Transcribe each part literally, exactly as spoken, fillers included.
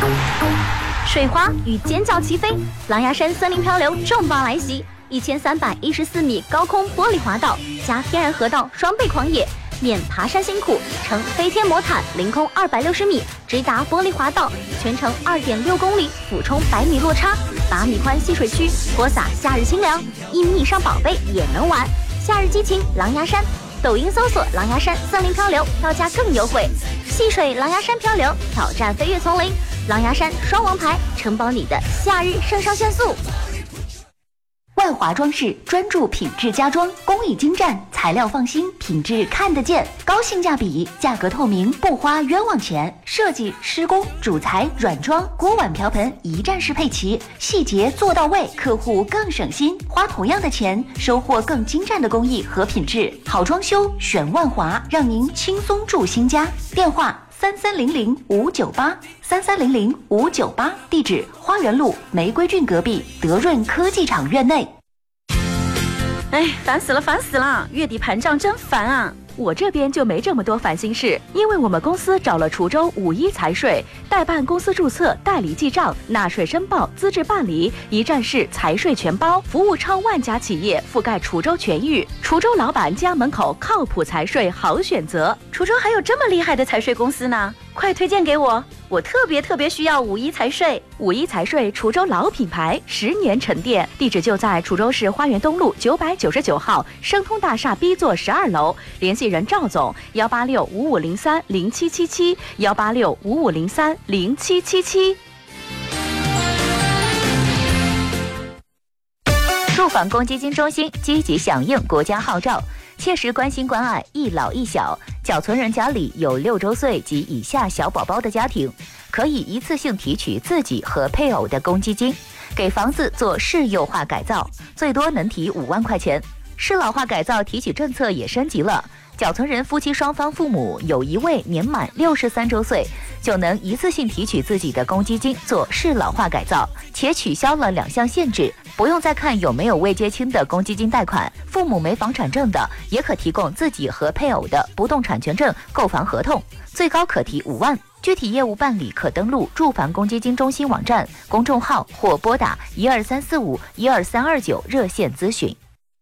水花与尖叫齐飞，狼牙山森林漂流重磅来袭，一千三百一十四米高空玻璃滑道加天然河道双倍狂野，免爬山辛苦，乘飞天魔毯凌空二百六十米直达玻璃滑道，全程二点六公里，俯冲百米落差，八米宽戏水区，泼洒夏日清凉，一米以上宝贝也能玩。夏日激情狼牙山，抖音搜索狼牙山森林漂流，票价更优惠。戏水狼牙山漂流，挑战飞跃丛林，狼牙山双王牌，承包你的夏日肾上腺素。 万华装饰专注品质家装，工艺精湛，材料放心，品质看得见，高性价比，价格透明，不花冤枉钱。设计、施工、主材、软装、锅碗瓢盆一站式配齐，细节做到位，客户更省心，花同样的钱，收获更精湛的工艺和品质。好装修选万华，让您轻松住新家。电话三三零零五九八三三零零五九八，地址花园路玫瑰郡隔壁德润科技厂院内。 哎，烦死了，烦死了！月底盘账真烦啊！我这边就没这么多烦心事，因为我们公司找了滁州五一财税，代办公司注册、代理记账、纳税申报、资质办理，一站式财税全包，服务超万家企业，覆盖滁州全域。滁州老板家门口靠谱财税好选择，滁州还有这么厉害的财税公司呢，快推荐给我！我特别特别需要五一财税。五一财税滁州老品牌，十年沉淀，地址就在滁州市花园东路九百九十九号生通大厦 B 座十二楼，联系人赵总幺八六五五零三零七七七幺八六五五零三零七七七。 住房公积金中心积极响应国家号召，切实关心关爱一老一小。缴存人家里有六周岁及以下小宝宝的家庭，可以一次性提取自己和配偶的公积金，给房子做适幼化改造，最多能提五万块钱。适老化改造提取政策也升级了，缴存人夫妻双方父母有一位年满六十三周岁，就能一次性提取自己的公积金做适老化改造，且取消了两项限制，不用再看有没有未结清的公积金贷款，父母没房产证的也可提供自己和配偶的不动产权证、购房合同，最高可提五万。具体业务办理可登录住房公积金中心网站、公众号或拨打一二三四五一二三二九热线咨询。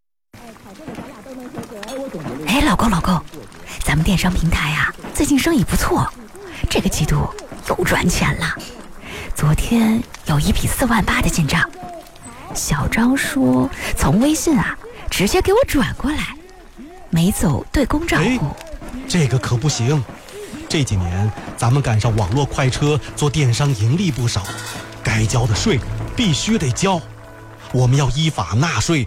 哎，老公老公，咱们电商平台啊，最近生意不错，这个季度又赚钱了。昨天有一笔四万八的进账，小张说从微信啊直接给我转过来，没走对公账户。 这个可不行，这几年咱们赶上网络快车，做电商盈利不少，该交的税必须得交，我们要依法纳税，